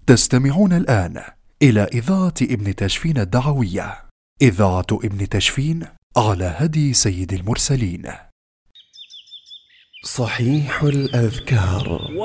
تستمعون الآن إلى إذاعة ابن تشفين الدعوية، إذاعة ابن تشفين على هدي سيد المرسلين. صحيح الأذكار.